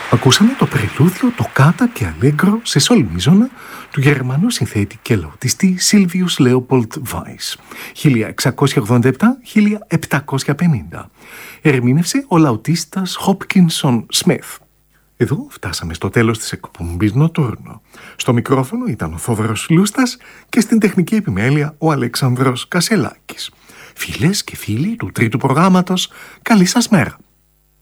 Ακούσαμε το πρελούδιο, το κάτα και αλέγκρο σε σολ μίζωνα του Γερμανού συνθέτη και λαουτιστή Σίλβιους Λέοπολντ Βάις, 1687-1750. Ερμήνευσε ο λαουτίστας Χόπκινσον Σμιθ. Εδώ φτάσαμε στο τέλος της εκπομπής Νοτούρνο. Στο μικρόφωνο ήταν ο Θόδωρος Λούστας και στην τεχνική επιμέλεια ο Αλέξανδρος Κασελάκης. Φίλες και φίλοι του τρίτου προγράμματος, καλή σας μέρα.